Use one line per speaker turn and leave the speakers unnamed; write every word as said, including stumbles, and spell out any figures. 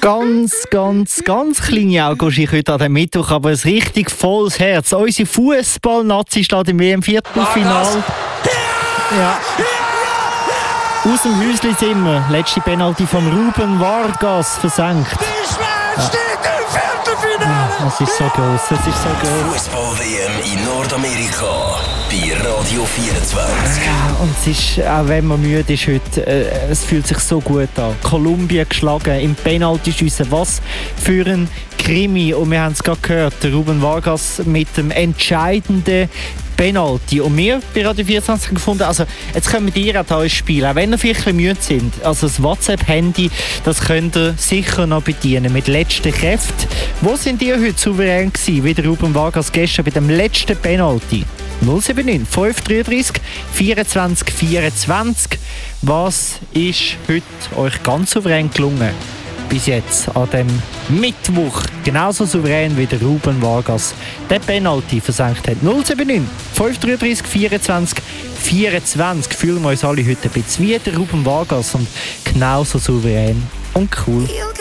Ganz, ganz, ganz kleine Augen ich heute an dem Mittwoch, aber ein richtig volles Herz. Unsere Fußball-Nazi steht im W M-Viertelfinale. Ja. Aus dem Häuslenzimmer. Letzte Penalty von Ruben Vargas versenkt.
Die Schweiz steht im Viertelfinale!
Es ist so gross, es ist so gross.
Fußball-W M in Nordamerika bei Radio vierundzwanzig.
Ja, und es ist, auch wenn man müde ist heute, äh, es fühlt sich so gut an. Kolumbien geschlagen, im Penaltyschiessen. Was für ein Krimi. Und wir haben es gerade gehört, der Ruben Vargas mit dem entscheidenden Penalty. Und wir bei Radio vierundzwanzig haben gefunden, also jetzt können wir dir auch da spielen, auch wenn ihr vielleicht ein bisschen müde sind. Also das WhatsApp-Handy, das könnt ihr sicher noch bedienen mit letzten Kräften. Wo sind ihr heute souverän gewesen, wie der Ruben Vargas gestern bei dem letzten Penalty? null sieben neun fünf drei drei vierundzwanzig vierundzwanzig. Was ist heute euch ganz souverän gelungen? Bis jetzt an dem Mittwoch genauso souverän wie der Ruben Vargas den Penalty versenkt hat. null sieben neun fünf drei drei vierundzwanzig vierundzwanzig. Fühlen wir uns alle heute ein bisschen wie der Ruben Vargas und genauso souverän und cool.